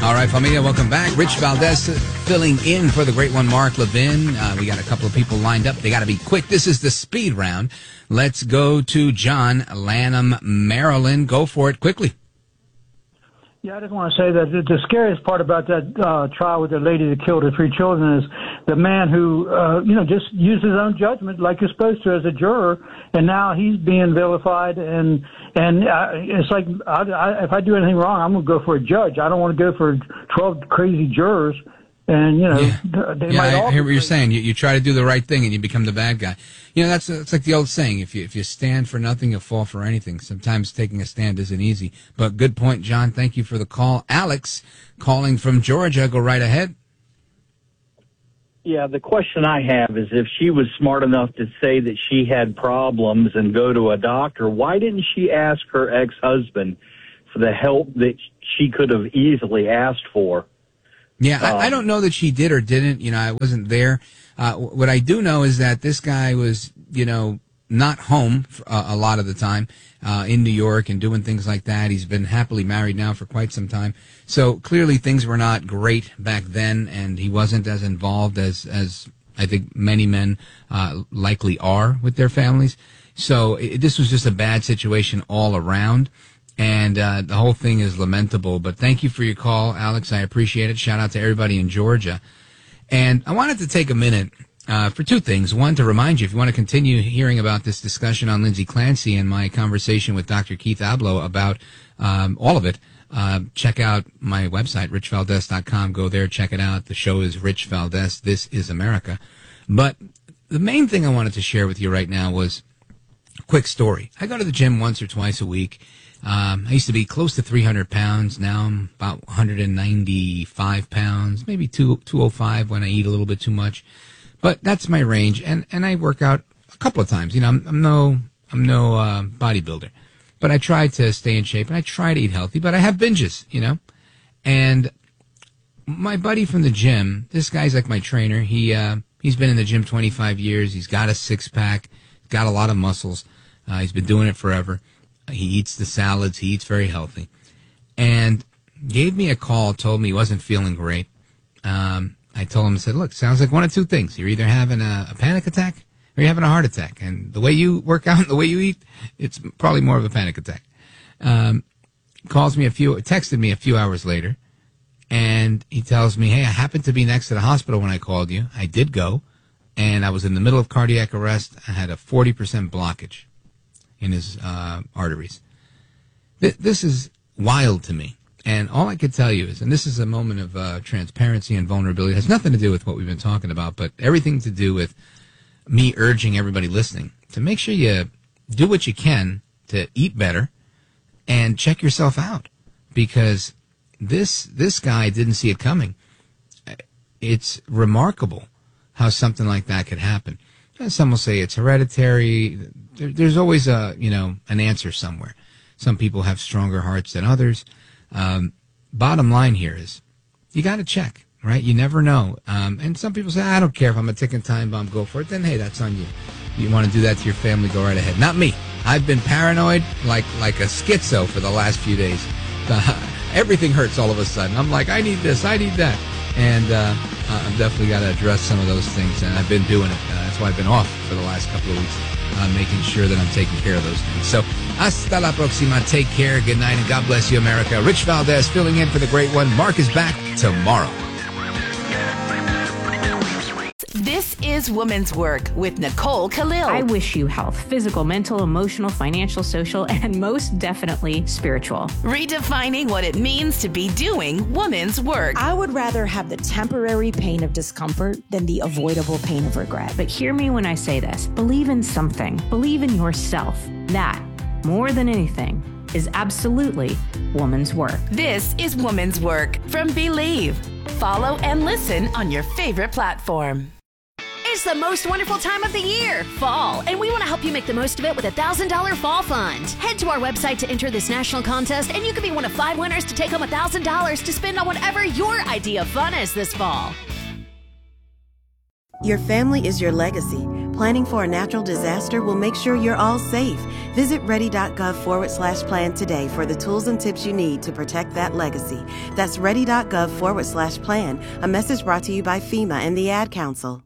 All right, familia, welcome back. Rich Valdez filling in for the great one, Mark Levin. We got a couple of people lined up. They got to be quick. This is the speed round. Let's go to John Lanham, Maryland. Go for it quickly. Yeah, I just want to say that the scariest part about that trial with the lady that killed her 3 children is the man who, just used his own judgment like you're supposed to as a juror, and now he's being vilified. And it's like, if I do anything wrong, I'm going to go for a judge. I don't want to go for 12 crazy jurors. And, they might all... I hear what you're saying. You try to do the right thing and you become the bad guy. That's like the old saying, if you stand for nothing, you'll fall for anything. Sometimes taking a stand isn't easy. But good point, John. Thank you for the call. Alex, calling from Georgia. Go right ahead. Yeah, the question I have is if she was smart enough to say that she had problems and go to a doctor, why didn't she ask her ex-husband for the help that she could have easily asked for? Yeah, I don't know that she did or didn't. I wasn't there. What I do know is that this guy was, not home a lot of the time in New York and doing things like that. He's been happily married now for quite some time. So clearly things were not great back then, and he wasn't as involved as I think many men likely are with their families. So this was just a bad situation all around. And the whole thing is lamentable. But thank you for your call, Alex. I appreciate it. Shout out to everybody in Georgia. And I wanted to take a minute for 2 things. One, to remind you, if you want to continue hearing about this discussion on Lindsay Clancy and my conversation with Dr. Keith Abloh about all of it, check out my website, richvaldez.com. Go there, check it out. The show is Rich Valdez. This is America. But the main thing I wanted to share with you right now was a quick story. I go to the gym once or twice a week. I used to be close to 300 pounds. Now I'm about 195 pounds, maybe 205 when I eat a little bit too much. But that's my range, and I work out a couple of times. I'm no bodybuilder, but I try to stay in shape and I try to eat healthy. But I have binges, And my buddy from the gym, this guy's like my trainer. He's been in the gym 25 years. He's got a 6-pack, got a lot of muscles. He's been doing it forever. He eats the salads. He eats very healthy. And gave me a call, told me he wasn't feeling great. I told him, I said, look, sounds like one of 2 things. You're either having a panic attack or you're having a heart attack. And the way you work out and the way you eat, it's probably more of a panic attack. Texted me a few hours later, and he tells me, hey, I happened to be next to the hospital when I called you. I did go, and I was in the middle of cardiac arrest. I had a 40% blockage in his arteries. This is wild to me. And all I could tell you is, and this is a moment of transparency and vulnerability. It has nothing to do with what we've been talking about, but everything to do with me urging everybody listening to make sure you do what you can to eat better and check yourself out. Because this guy didn't see it coming. It's remarkable how something like that could happen. Some will say it's hereditary. There's always an answer somewhere. Some people have stronger hearts than others. Bottom line here is you got to check, right? You never know. And some people say, I don't care if I'm a ticking time bomb, go for it. Then, hey, that's on you. You want to do that to your family, go right ahead. Not me. I've been paranoid like a schizo for the last few days. Everything hurts all of a sudden. I'm like, I need this, I need that. And I've definitely got to address some of those things, and I've been doing it. That's why I've been off for the last couple of weeks, making sure that I'm taking care of those things. So, hasta la próxima. Take care. Good night, and God bless you, America. Rich Valdez filling in for the great one. Mark is back tomorrow. This is Woman's Work with Nicole Khalil. I wish you health, physical, mental, emotional, financial, social, and most definitely spiritual. Redefining what it means to be doing woman's work. I would rather have the temporary pain of discomfort than the avoidable pain of regret. But hear me when I say this. Believe in something. Believe in yourself. That, more than anything, is absolutely woman's work. This is Woman's Work from Believe. Follow and listen on your favorite platform. It's the most wonderful time of the year, fall, and we want to help you make the most of it with a $1,000 fall fund. Head to our website to enter this national contest, and you could be one of 5 winners to take home $1,000 to spend on whatever your idea of fun is this fall. Your family is your legacy. Planning for a natural disaster will make sure you're all safe. Visit ready.gov/plan today for the tools and tips you need to protect that legacy. That's ready.gov/plan. A message brought to you by FEMA and the Ad Council.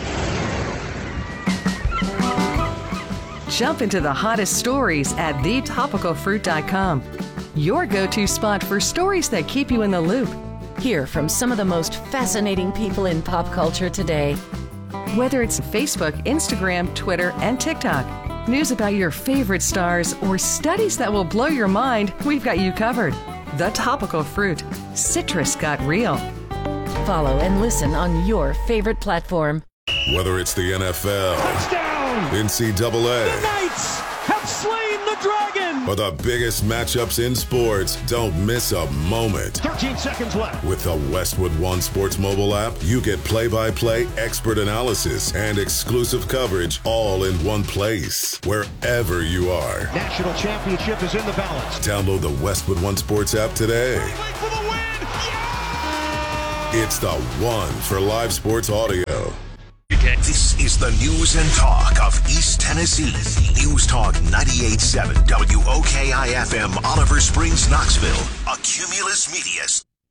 Jump into the hottest stories at thetopicalfruit.com. Your go-to spot for stories that keep you in the loop. Hear from some of the most fascinating people in pop culture today. Whether it's Facebook, Instagram, Twitter, and TikTok, news about your favorite stars, or studies that will blow your mind, we've got you covered. The Topical Fruit. Citrus got real. Follow and listen on your favorite platform. Whether it's the NFL, touchdown, NCAA, the Knights have slain the dragon, or the biggest matchups in sports, don't miss a moment. 13 seconds left. With the Westwood One Sports mobile app, you get play-by-play expert analysis and exclusive coverage all in one place, wherever you are. National championship is in the balance. Download the Westwood One Sports app today. For the win. Yeah! It's the one for live sports audio. This is the news and talk of East Tennessee. News Talk 98.7 WOKI-FM, Oliver Springs, Knoxville. A Cumulus Media.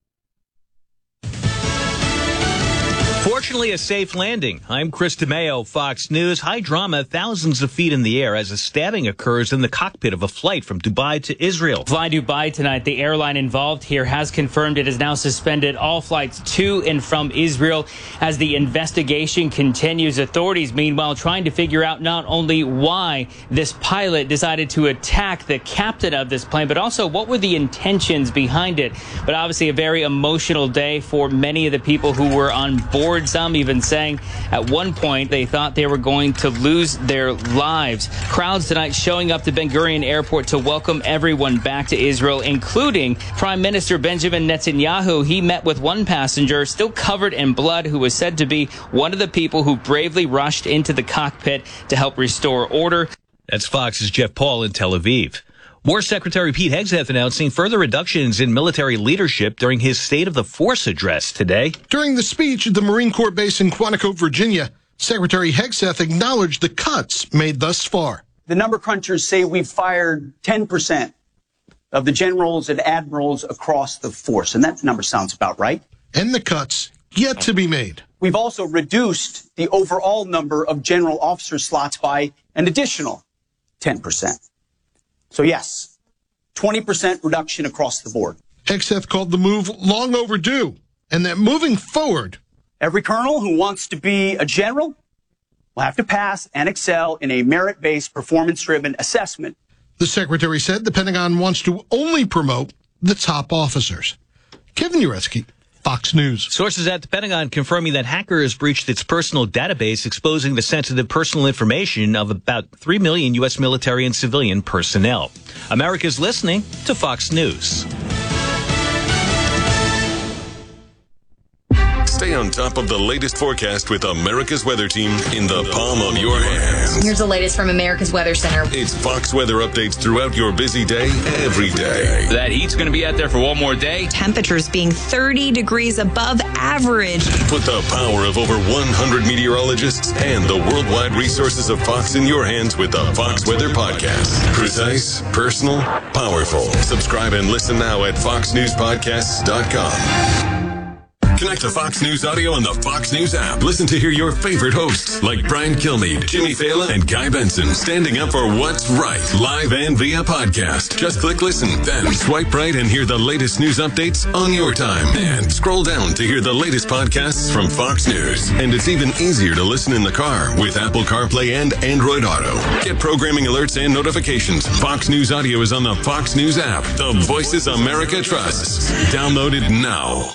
Fortunately, a safe landing. I'm Chris DeMeo, Fox News. High drama, thousands of feet in the air as a stabbing occurs in the cockpit of a flight from Dubai to Israel. Fly Dubai tonight. The airline involved here has confirmed it has now suspended all flights to and from Israel as the investigation continues. Authorities, meanwhile, trying to figure out not only why this pilot decided to attack the captain of this plane, but also what were the intentions behind it. But obviously a very emotional day for many of the people who were on board. Some even saying at one point they thought they were going to lose their lives. Crowds tonight showing up to Ben Gurion Airport to welcome everyone back to Israel, including Prime Minister Benjamin Netanyahu. He met with one passenger still covered in blood who was said to be one of the people who bravely rushed into the cockpit to help restore order. That's Fox's Jeff Paul in Tel Aviv. War Secretary Pete Hegseth announcing further reductions in military leadership during his State of the Force address today. During the speech at the Marine Corps base in Quantico, Virginia, Secretary Hegseth acknowledged the cuts made thus far. The number crunchers say we've fired 10% of the generals and admirals across the force, and that number sounds about right. And the cuts yet to be made. We've also reduced the overall number of general officer slots by an additional 10%. So yes, 20% reduction across the board. Hegseth called the move long overdue, and that moving forward, every colonel who wants to be a general will have to pass and excel in a merit-based, performance-driven assessment. The secretary said the Pentagon wants to only promote the top officers. Kevin Uretsky, Fox News. Sources at the Pentagon confirming that hackers breached its personal database, exposing the sensitive personal information of about 3 million U.S. military and civilian personnel. America's listening to Fox News. Stay on top of the latest forecast with America's Weather Team in the palm of your hands. Here's the latest from America's Weather Center. It's Fox weather updates throughout your busy day, every day. That heat's going to be out there for one more day. Temperatures being 30 degrees above average. Put the power of over 100 meteorologists and the worldwide resources of Fox in your hands with the Fox Weather Podcast. Precise, personal, powerful. Subscribe and listen now at foxnewspodcasts.com. Connect to Fox News Audio on the Fox News app. Listen to hear your favorite hosts like Brian Kilmeade, Jimmy Fallon, and Guy Benson standing up for what's right, live and via podcast. Just click listen, then swipe right and hear the latest news updates on your time. And scroll down to hear the latest podcasts from Fox News. And it's even easier to listen in the car with Apple CarPlay and Android Auto. Get programming alerts and notifications. Fox News Audio is on the Fox News app. The voices America trusts. Download it now.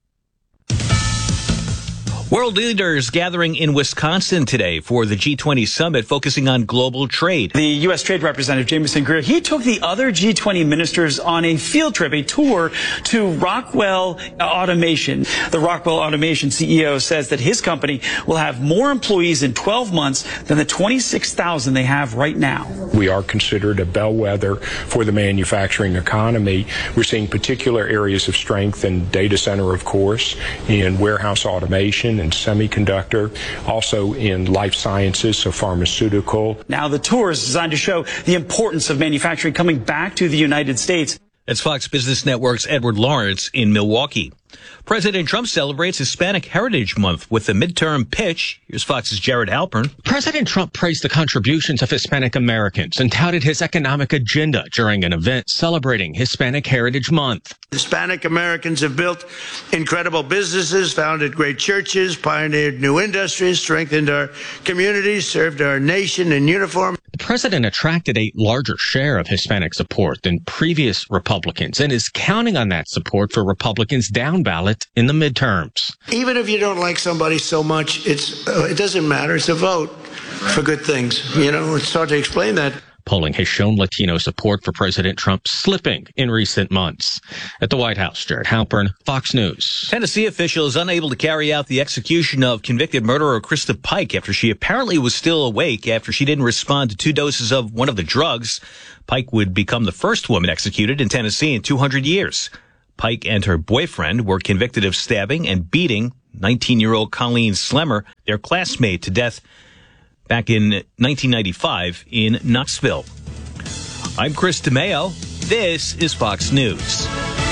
World leaders gathering in Wisconsin today for the G20 summit focusing on global trade. The U.S. Trade Representative Jameson Greer, he took the other G20 ministers on a field trip, a tour to Rockwell Automation. The Rockwell Automation CEO says that his company will have more employees in 12 months than the 26,000 they have right now. We are considered a bellwether for the manufacturing economy. We're seeing particular areas of strength in data center, of course, in warehouse automation, automation and semiconductor, also in life sciences, so pharmaceutical. Now the tour is designed to show the importance of manufacturing coming back to the United States. That's Fox Business Network's Edward Lawrence in Milwaukee. President Trump celebrates Hispanic Heritage Month with a midterm pitch. Here's Fox's Jared Halpern. President Trump praised the contributions of Hispanic Americans and touted his economic agenda during an event celebrating Hispanic Heritage Month. Hispanic Americans have built incredible businesses, founded great churches, pioneered new industries, strengthened our communities, served our nation in uniform. The president attracted a larger share of Hispanic support than previous Republicans and is counting on that support for Republicans down ballot in the midterms. Even if you don't like somebody so much, it doesn't matter. It's a vote for good things. You know, it's hard to explain that. Polling has shown Latino support for President Trump slipping in recent months. At the White House, Jared Halpern, Fox News. Tennessee officials unable to carry out the execution of convicted murderer Krista Pike after she apparently was still awake after she didn't respond to 2 doses of one of the drugs. Pike would become the first woman executed in Tennessee in 200 years. Pike and her boyfriend were convicted of stabbing and beating 19-year-old Colleen Slemmer, their classmate, to death back in 1995 in Knoxville. I'm Chris DeMeo. This is Fox News.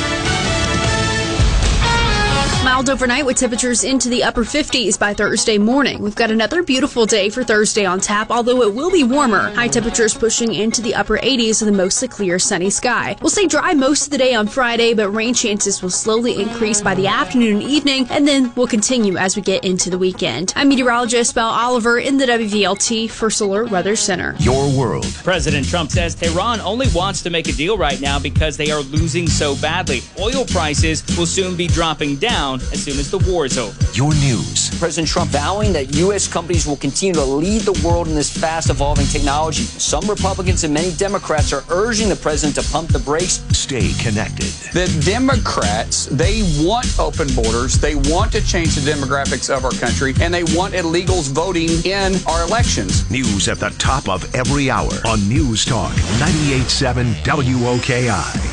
Mild overnight with temperatures into the upper 50s by Thursday morning. We've got another beautiful day for Thursday on tap, although it will be warmer. High temperatures pushing into the upper 80s with a mostly clear sunny sky. We'll stay dry most of the day on Friday, but rain chances will slowly increase by the afternoon and evening, and then will continue as we get into the weekend. I'm meteorologist Belle Oliver in the WVLT First Alert Weather Center. Your world. President Trump says Iran only wants to make a deal right now because they are losing so badly. Oil prices will soon be dropping down as soon as the war is over. Your news. President Trump vowing that U.S. companies will continue to lead the world in this fast-evolving technology. Some Republicans and many Democrats are urging the president to pump the brakes. Stay connected. The Democrats, they want open borders, they want to change the demographics of our country, and they want illegals voting in our elections. News at the top of every hour on News Talk 98.7 WOKI.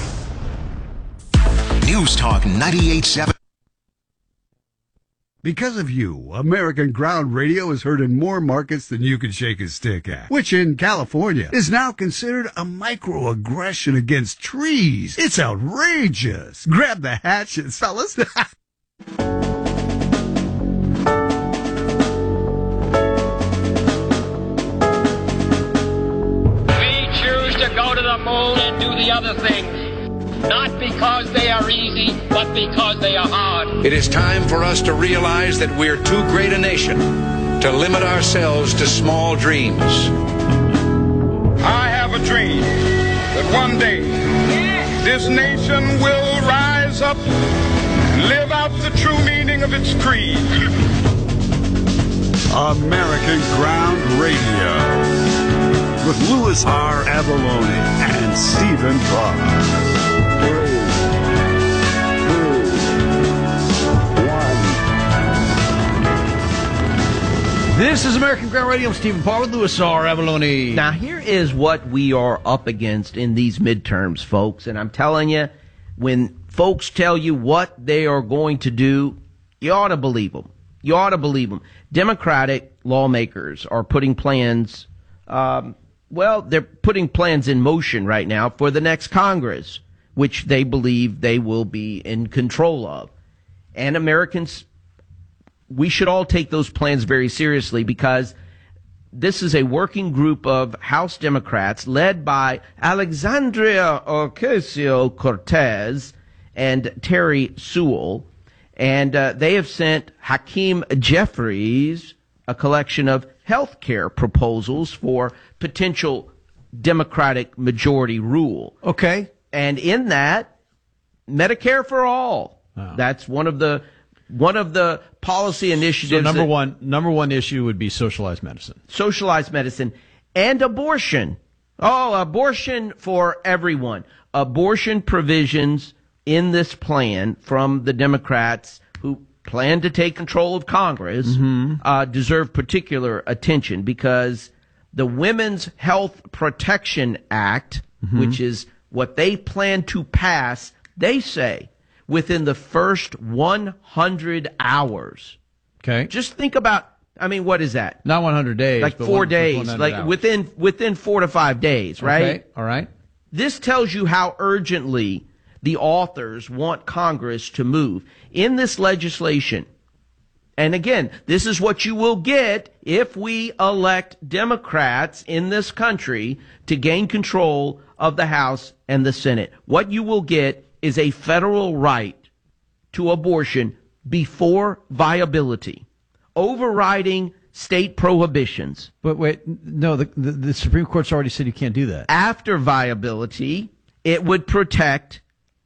News Talk 98.7. Because of you, American Ground Radio is heard in more markets than you can shake a stick at, which in California is now considered a microaggression against trees. It's outrageous. Grab the hatchets, fellas. We choose to go to the moon and do the other things. Not because they are easy, but because they are hard. It is time for us to realize that we're too great a nation to limit ourselves to small dreams. I have a dream that one day this nation will rise up and live out the true meaning of its creed. American Ground Radio with Louis R. Avalone and Stephen Clark. This is American Ground Radio. I'm Stephen Parr with Louis R. Avalone. Now, here is what we are up against in these midterms, folks. And I'm telling you, when folks tell you what they are going to do, you ought to believe them. You ought to believe them. Democratic lawmakers are putting plans, they're putting plans in motion right now for the next Congress, which they believe they will be in control of. And Americans, we should all take those plans very seriously because this is a working group of House Democrats led by Alexandria Ocasio-Cortez and Terry Sewell. And they have sent Hakeem Jeffries a collection of health care proposals for potential Democratic majority rule. Okay. And in that, Medicare for all. Oh. That's one of the policy initiatives. So number one issue would be socialized medicine. Socialized medicine and abortion. Oh, abortion for everyone. Abortion provisions in this plan from the Democrats who plan to take control of Congress deserve particular attention because the Women's Health Protection Act, which is what they plan to pass, they say, within the first 100 hours. Okay. Just think about, I mean, what is that? Not 100 days. Like but 4 days, like hours. within 4 to 5 days, right? Okay. All right. This tells you how urgently the authors want Congress to move in this legislation. And again, this is what you will get if we elect Democrats in this country to gain control of the House and the Senate. What you will get is a federal right to abortion before viability, overriding state prohibitions. But wait, no, the Supreme Court's already said you can't do that. After viability, it would protect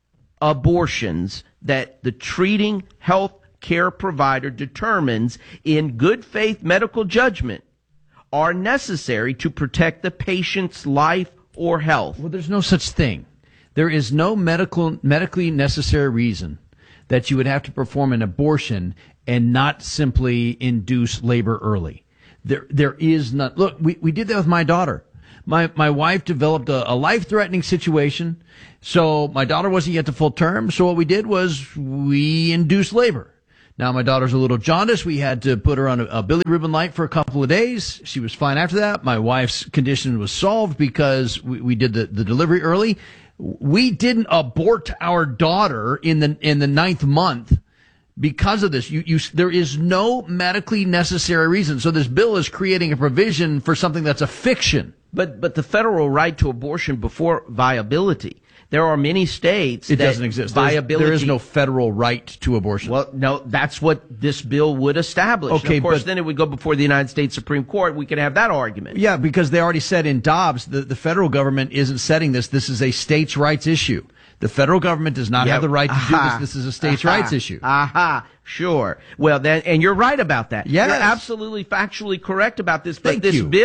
abortions that the treating health care provider determines in good faith medical judgment are necessary to protect the patient's life or health. Well, there's no such thing. There is no medically necessary reason that you would have to perform an abortion and not simply induce labor early. There is not. Look, we did that with my daughter. My wife developed a life-threatening situation, so my daughter wasn't yet to full term, so what we did was we induced labor. Now, my daughter's a little jaundiced. We had to put her on a bilirubin light for a couple of days. She was fine after that. My wife's condition was solved because we did the delivery early. We didn't abort our daughter in the 9th month because of this. There is no medically necessary reason. So this bill is creating a provision for something that's a fiction. But the federal right to abortion before viability. There are many states it that doesn't exist. Viability. There is no federal right to abortion. Well, no, that's what this bill would establish. Okay, of course, but then it would go before the United States Supreme Court. We could have that argument. Yeah, because they already said in Dobbs that the federal government isn't setting this. This is a states' rights issue. The federal government does not have the right to do this. This is a states' rights issue. Sure. Well, then, and you're right about that. Yes. You're absolutely factually correct about this. But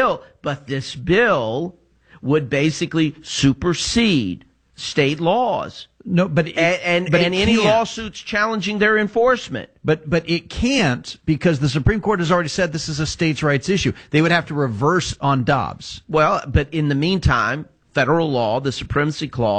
this bill would basically supersede state laws. No, but any lawsuits challenging their enforcement. But it can't, because the Supreme Court has already said this is a states' rights issue. They would have to reverse on Dobbs. Well, but in the meantime, federal law, the Supremacy Clause,